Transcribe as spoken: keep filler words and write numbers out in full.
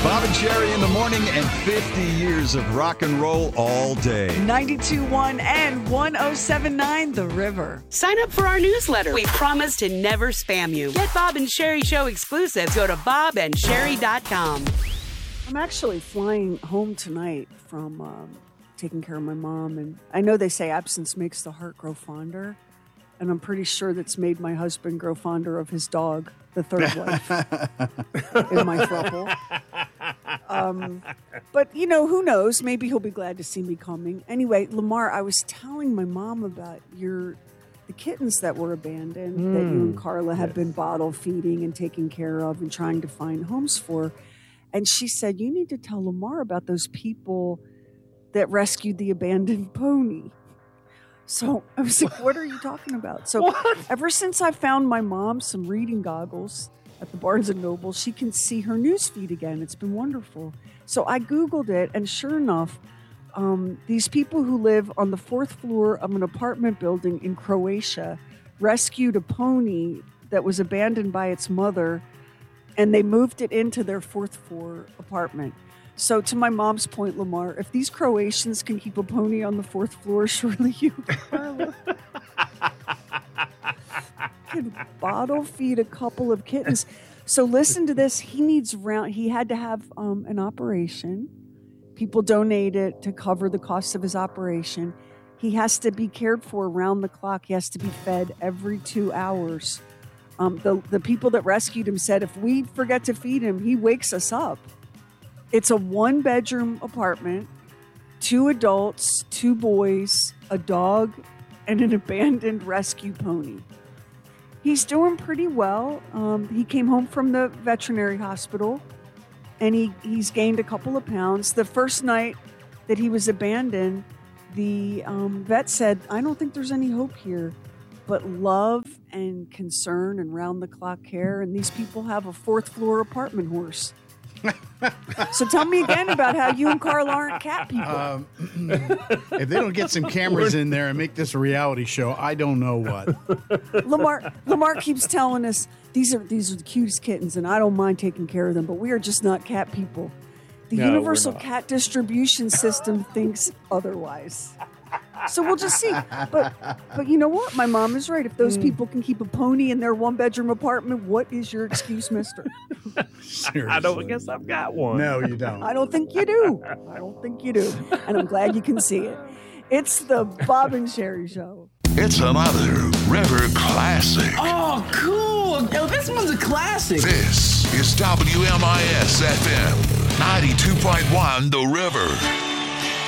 Bob and Sherry in the morning and fifty years of rock and roll all day. ninety-two point one and one oh seven point nine The River. Sign up for our newsletter. We promise to never spam you. Get Bob and Sherry Show exclusives. Go to bob and sherry dot com. I'm actually flying home tonight from um, taking care of my mom. And I know they say absence makes the heart grow fonder. And I'm pretty sure that's made my husband grow fonder of his dog, the third wife, in my throuple. Um, but, you know, who knows? Maybe he'll be glad to see me coming. Anyway, Lamar, I was telling my mom about your the kittens that were abandoned, mm. that you and Carla have yes. been bottle feeding and taking care of and trying to find homes for. And she said, you need to tell Lamar about those people that rescued the abandoned pony. So I was like, what are you talking about? So what? Ever since I found my mom some reading goggles at the Barnes and Noble, she can see her news feed again. It's been wonderful. So I Googled it, and sure enough, um, these people who live on the fourth floor of an apartment building in Croatia rescued a pony that was abandoned by its mother, and they moved it into their fourth floor apartment. So to my mom's point, Lamar, if these Croatians can keep a pony on the fourth floor, surely you, Carla, can bottle feed a couple of kittens. So listen to this. He needs round. He had to have um, an operation. People donated to cover the cost of his operation. He has to be cared for around the clock. He has to be fed every two hours. Um, the, the people that rescued him said, if we forget to feed him, he wakes us up. It's a one-bedroom apartment, two adults, two boys, a dog, and an abandoned rescue pony. He's doing pretty well. Um, he came home from the veterinary hospital, and he, he's gained a couple of pounds. The first night that he was abandoned, the um, vet said, I don't think there's any hope here, but love and concern and round-the-clock care, and these people have a fourth-floor apartment horse. So tell me again about how you and Carl aren't cat people. Um, if they don't get some cameras in there and make this a reality show, I don't know what. Lamar Lamar keeps telling us these are these are the cutest kittens, and I don't mind taking care of them, but we are just not cat people. The no, universal cat distribution system thinks otherwise. So we'll just see. But but you know what? My mom is right. If those mm. people can keep a pony in their one-bedroom apartment, what is your excuse, mister? I don't guess I've got one. No, you don't. I don't think you do. I don't think you do. And I'm glad you can see it. It's the Bob and Sherry Show. It's another River Classic. Oh, cool. Yo, this one's a classic. This is W M I S F M ninety-two point one The River.